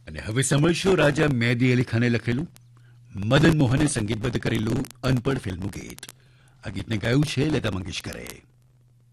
અને હવે સાંભળશો રાજા મહેદી અલી ખાને લખેલું, મદન મોહને સંગીતબદ્ધ કરેલું અનપઢ ફિલ્મનું ગીત. આ ગીતને ગાયું છે લતા મંગેશકરે.